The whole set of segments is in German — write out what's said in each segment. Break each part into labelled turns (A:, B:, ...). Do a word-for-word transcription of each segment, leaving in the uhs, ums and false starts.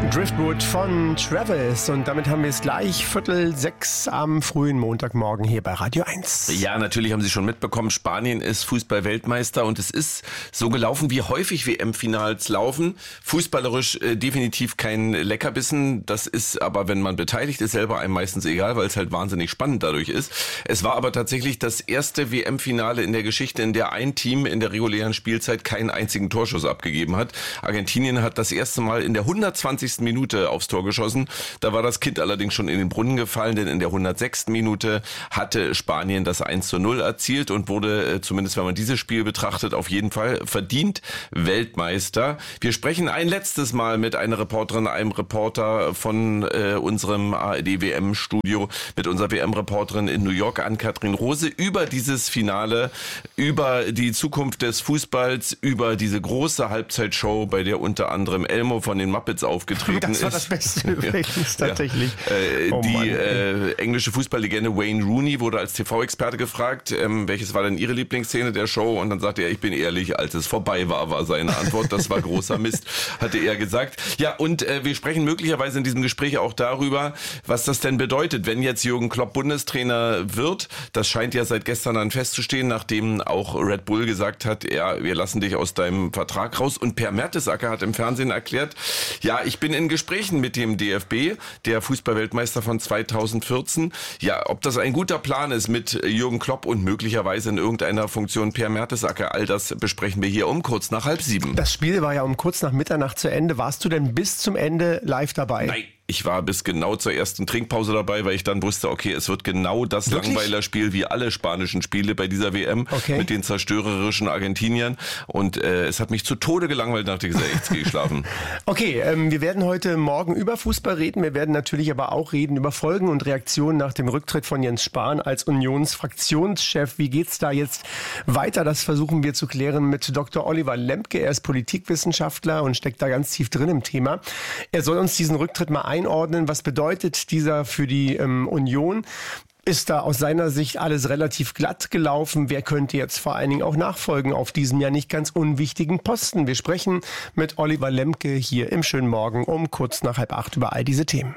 A: Driftwood von Travis. Und damit haben wir es gleich Viertel sechs am frühen Montagmorgen hier bei Radio eins.
B: Ja, natürlich haben Sie schon mitbekommen, Spanien ist Fußball-Weltmeister und es ist so gelaufen, wie häufig W M-Finals laufen. Fußballerisch äh, definitiv kein Leckerbissen. Das ist aber, wenn man beteiligt ist, selber einem meistens egal, weil es halt wahnsinnig spannend dadurch ist. Es war aber tatsächlich das erste W M-Finale in der Geschichte, in der ein Team in der regulären Spielzeit keinen einzigen Torschuss abgegeben hat. Argentinien hat das erste Mal in der hundertzwanzigsten Minute aufs Tor geschossen. Da war das Kind allerdings schon in den Brunnen gefallen, denn in der hundertsechsten Minute hatte Spanien das eins zu null erzielt und wurde, zumindest wenn man dieses Spiel betrachtet, auf jeden Fall verdient Weltmeister. Wir sprechen ein letztes Mal mit einer Reporterin, einem Reporter von äh, unserem A R D W M-Studio, mit unserer W M-Reporterin in New York, Ann-Kathrin Rose, über dieses Finale, über die Zukunft des Fußballs, über diese große Halbzeitshow, bei der unter anderem Elmo von den Muppets aufgetreten ist.
A: Das war das Beste übrigens tatsächlich.
B: Ja. Äh,
A: oh
B: die
A: Mann,
B: äh, englische Fußballlegende Wayne Rooney wurde als T V-Experte gefragt, ähm, welches war denn Ihre Lieblingsszene der Show? Und dann sagte er, ich bin ehrlich, als es vorbei war, war seine Antwort. Das war großer Mist, hatte er gesagt. Ja, und äh, wir sprechen möglicherweise in diesem Gespräch auch darüber, was das denn bedeutet, wenn jetzt Jürgen Klopp Bundestrainer wird. Das scheint ja seit gestern an festzustehen, nachdem auch Red Bull gesagt hat, ja, wir lassen dich aus deinem Vertrag raus. Und Per Mertesacker hat im Fernsehen erklärt, ja, ich bin in Gesprächen mit dem D F B, der Fußballweltmeister von zweitausendvierzehn. Ja, ob das ein guter Plan ist mit Jürgen Klopp und möglicherweise in irgendeiner Funktion Per Mertesacker, all das besprechen wir hier um kurz nach halb sieben.
A: Das Spiel war ja um kurz nach Mitternacht zu Ende. Warst du denn bis zum Ende live dabei?
B: Nein. Ich war bis genau zur ersten Trinkpause dabei, weil ich dann wusste, okay, es wird genau das
A: Wirklich?
B: Langweilerspiel wie alle spanischen Spiele bei dieser W M
A: Okay.
B: mit den zerstörerischen Argentiniern. Und äh, es hat mich zu Tode gelangweilt, dachte ich, jetzt gehe ich schlafen.
A: Okay, ähm, wir werden heute Morgen über Fußball reden. Wir werden natürlich aber auch reden über Folgen und Reaktionen nach dem Rücktritt von Jens Spahn als Unionsfraktionschef. Wie geht's da jetzt weiter? Das versuchen wir zu klären mit Doktor Oliver Lembke. Er ist Politikwissenschaftler und steckt da ganz tief drin im Thema. Er soll uns diesen Rücktritt mal einordnen. Was bedeutet dieser für die ähm, Union? Ist da aus seiner Sicht alles relativ glatt gelaufen? Wer könnte jetzt vor allen Dingen auch nachfolgen auf diesem ja nicht ganz unwichtigen Posten? Wir sprechen mit Oliver Lembke hier im schönen Morgen um kurz nach halb acht über all diese Themen.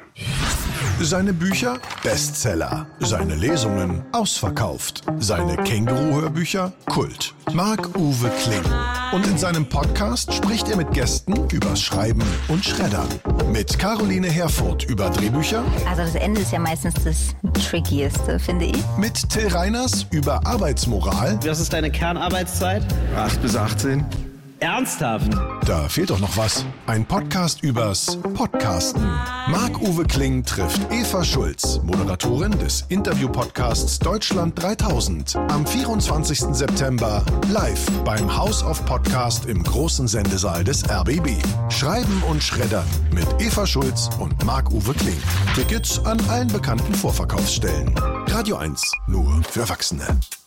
C: Seine Bücher Bestseller, seine Lesungen ausverkauft, seine Känguru-Hörbücher Kult. Marc-Uwe Kling. Und in seinem Podcast spricht er mit Gästen übers Schreiben und Schreddern. Mit Caroline Herfurth über Drehbücher.
D: Also das Ende ist ja meistens das Trickieste, finde ich.
C: Mit Till Reiners über Arbeitsmoral.
E: Was ist deine Kernarbeitszeit?
F: acht bis achtzehn.
E: Ernsthaft?
C: Da fehlt doch noch was. Ein Podcast übers Podcasten. Marc-Uwe Kling trifft Eva Schulz, Moderatorin des Interview-Podcasts Deutschland dreitausend. Am vierundzwanzigsten September live beim House of Podcast im großen Sendesaal des R B B. Schreiben und Schreddern mit Eva Schulz und Marc-Uwe Kling. Tickets an allen bekannten Vorverkaufsstellen. Radio eins, nur für Erwachsene.